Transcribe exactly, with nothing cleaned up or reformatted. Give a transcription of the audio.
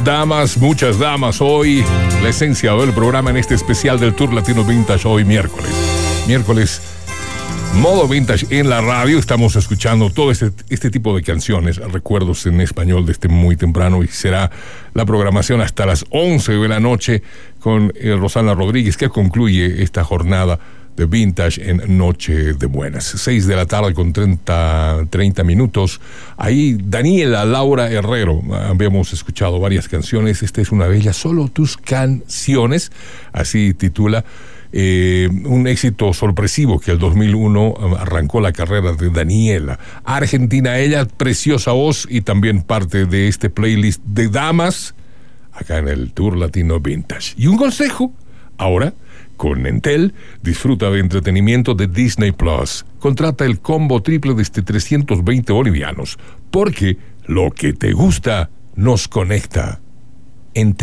damas, muchas damas. Hoy la esencia del programa en este especial del Tour Latino Vintage. Hoy miércoles. Miércoles, modo vintage en la radio. Estamos escuchando todo este, este tipo de canciones, recuerdos en español desde muy temprano, y será la programación hasta las once de la noche con eh, Rosana Rodríguez, que concluye esta jornada de Vintage en Noche de Buenas. seis de la tarde con treinta minutos. Ahí Daniela Laura Herrero. Habíamos escuchado varias canciones. Esta es una de ellas, Solo tus canciones. Así titula. Eh, un éxito sorpresivo que el dos mil uno arrancó la carrera de Daniela. Argentina ella, preciosa voz, y también parte de este playlist de damas acá en el Tour Latino Vintage. Y un consejo, ahora con Entel, disfruta de entretenimiento de Disney Plus. Contrata el combo triple desde trescientos veinte bolivianos, porque lo que te gusta nos conecta. Entel.